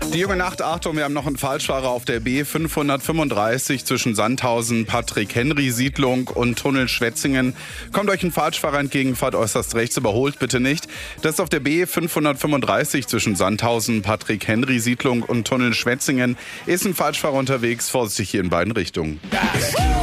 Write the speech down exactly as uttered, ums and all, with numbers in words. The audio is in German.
Die junge Nacht, Achtung, wir haben noch einen Falschfahrer auf der B fünfhundertfünfunddreißig zwischen Sandhausen, Patrick-Henry-Siedlung und Tunnel Schwetzingen. Kommt euch ein Falschfahrer entgegen, fahrt äußerst rechts, überholt bitte nicht. Das ist auf der B fünfhundertfünfunddreißig zwischen Sandhausen, Patrick-Henry-Siedlung und Tunnel Schwetzingen. Ist ein Falschfahrer unterwegs, vorsichtig hier in beiden Richtungen.